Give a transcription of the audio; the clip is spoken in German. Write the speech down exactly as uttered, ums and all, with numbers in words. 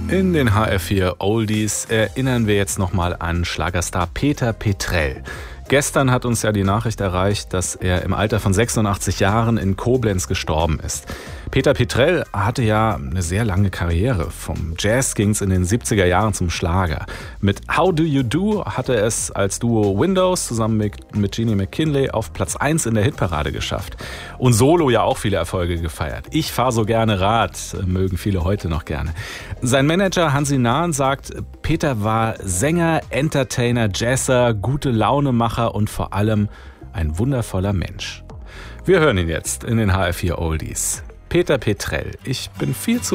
In den H R vier Oldies erinnern wir jetzt nochmal an Schlagerstar Peter Petrell. Gestern hat uns ja die Nachricht erreicht, dass er im Alter von sechsundachtzig Jahren in Koblenz gestorben ist. Peter Petrell hatte ja eine sehr lange Karriere. Vom Jazz ging es in den siebziger Jahren zum Schlager. Mit How Do You Do hatte er es als Duo Windows zusammen mit, mit Jeannie McKinley auf Platz eins in der Hitparade geschafft. Und solo ja auch viele Erfolge gefeiert. Ich fahre so gerne Rad, mögen viele heute noch gerne. Sein Manager Hansi Nahn sagt, Peter war Sänger, Entertainer, Jazzer, gute Launemacher und vor allem ein wundervoller Mensch. Wir hören ihn jetzt in den H R vier Oldies. Peter Petrell. Ich bin viel zu